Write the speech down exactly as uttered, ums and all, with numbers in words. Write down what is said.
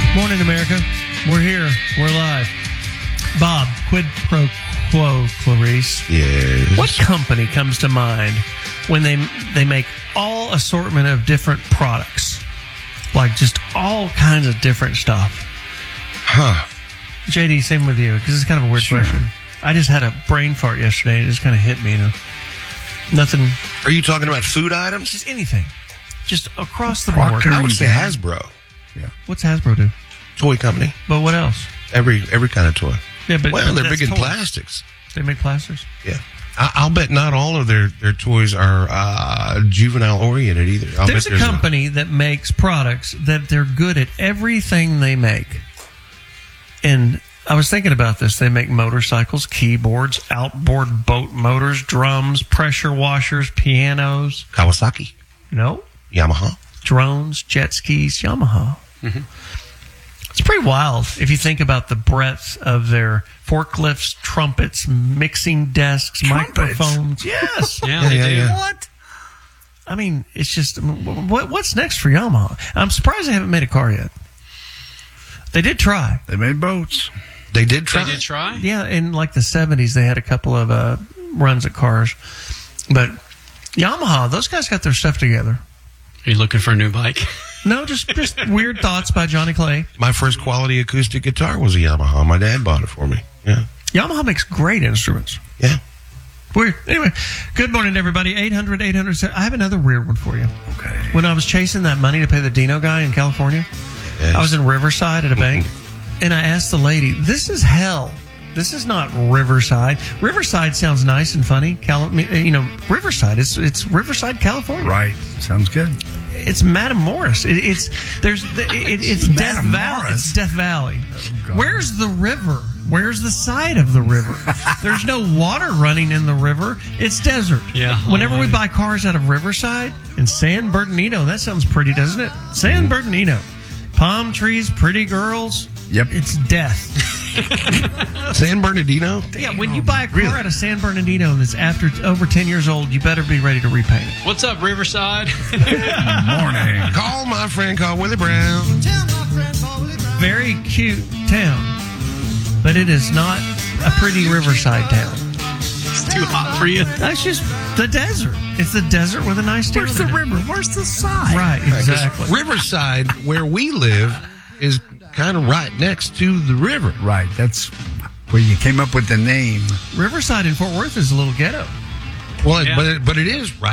Morning, America. We're here. We're live. Bob, quid pro quo, Clarice. Yes. What company comes to mind when they they make all assortment of different products? Like just all kinds of different stuff. Huh. J D, same with you, because it's kind of a weird Sure. question. I just had a brain fart yesterday. It just kind of hit me. You know? Nothing. Are you talking about food items? Just anything. Just across the Procter board. I would say Hasbro. What's Hasbro do? Toy company. But what else? Every every kind of toy. Yeah, but Well, but they're that's big in toys. plastics. They make plasters. Yeah. I, I'll bet not all of their, their toys are uh, juvenile oriented either. I'll There's bet a company that makes products that they're good at everything they make. And I was thinking about this. They make motorcycles, keyboards, outboard boat motors, drums, pressure washers, pianos. Kawasaki, No. Yamaha. Drones, jet skis, Yamaha. Mm-hmm. It's pretty wild if you think about the breadth of their forklifts, trumpets, mixing desks, Trumpets? microphones. Yes. Yeah, Yeah, they yeah, do. yeah. What? I mean, it's just, what, what's next for Yamaha? I'm surprised they haven't made a car yet. They did try. They made boats. They did try. They did try? Yeah, in like the seventies, they had a couple of uh, runs at cars. But Yamaha, those guys got their stuff together. Are you looking for a new bike? No, just, just weird thoughts by Johnny Clay. My first quality acoustic guitar was a Yamaha. My dad bought it for me. Yeah. Yamaha makes great instruments. Yeah. Weird. Anyway, good morning, everybody. eight hundred, eight hundred. I have another weird one for you. Okay. When I was chasing that money to pay the Dino guy in California, Yes. I was in Riverside at a bank, and I asked the lady, this is hell. This is not Riverside. Riverside sounds nice and funny. Cal- you know, Riverside, it's, it's Riverside, California. Right. Sounds good. It's Matamoros. It, it's there's it, it, it's Death Valley. It's Death Valley. God. Where's the river? Where's the side of the river? There's no water running in the river. It's desert. Yeah. Whenever we buy cars out of Riverside and San Bernardino, that sounds pretty, doesn't it? San Bernardino, palm trees, pretty girls. Yep. It's death. San Bernardino? Yeah. When you buy a car Really? out of San Bernardino that's after over ten years old, you better be ready to repaint it. What's up, Riverside? Morning. Call my friend, call Willie Brown. Very cute town, but it is not a pretty Riverside town. It's too hot for you. That's just the desert. It's the desert with a nice town. Where's the in it. river? Where's the side? Right, exactly. Riverside, where we live, is kind of right next to the river. Right. That's where you came up with the name. Riverside in Fort Worth is a little ghetto. Well, Yeah. but it, but it is right.